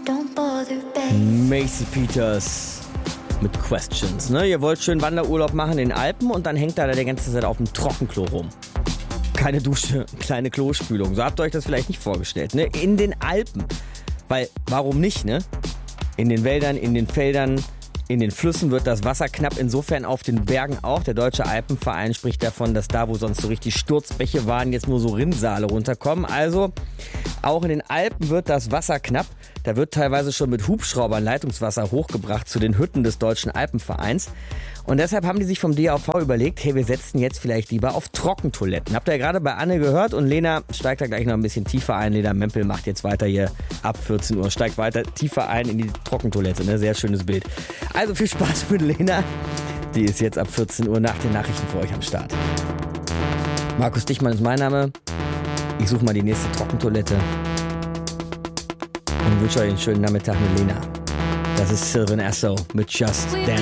Macy Peters mit Questions. Ne? Ihr wollt schön Wanderurlaub machen in den Alpen und dann hängt da die ganze Zeit auf dem Trockenklo rum. Keine Dusche, kleine Klospülung. So habt ihr euch das vielleicht nicht vorgestellt. Ne? In den Alpen. Weil, warum nicht, ne? In den Wäldern, in den Feldern, in den Flüssen wird das Wasser knapp. Insofern auf den Bergen auch. Der Deutsche Alpenverein spricht davon, dass da, wo sonst so richtig Sturzbäche waren, jetzt nur so Rinnsale runterkommen. Also, auch in den Alpen wird das Wasser knapp. Da wird teilweise schon mit Hubschraubern Leitungswasser hochgebracht zu den Hütten des Deutschen Alpenvereins. Und deshalb haben die sich vom DAV überlegt, hey, wir setzen jetzt vielleicht lieber auf Trockentoiletten. Habt ihr ja gerade bei Anne gehört und Lena steigt da gleich noch ein bisschen tiefer ein. Lena Mempel macht jetzt weiter hier ab 14 Uhr, steigt weiter tiefer ein in die Trockentoilette. Ne? Sehr schönes Bild. Also viel Spaß mit Lena. Die ist jetzt ab 14 Uhr nach den Nachrichten für euch am Start. Markus Dichmann ist mein Name. Ich suche mal die nächste Trockentoilette. Und wünsche euch einen schönen Nachmittag mit Lena. Das ist Sylvan Esso mit Just Dance.